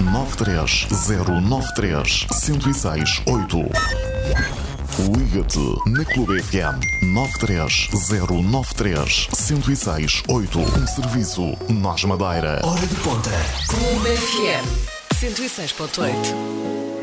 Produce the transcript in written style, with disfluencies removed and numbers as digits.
93093-1068. Liga-te na Clube FM 93093-1068. Um serviço Nós Madeira. Hora de ponta. Clube FM 106.8.